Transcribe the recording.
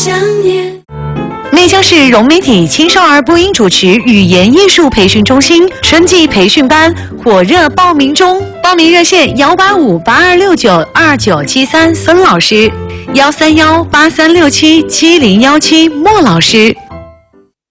想念。 内江市融媒体青少儿播音主持语言艺术培训中心春季培训班火热报名中，报名热线18582692973孙老师，13183677017莫老师。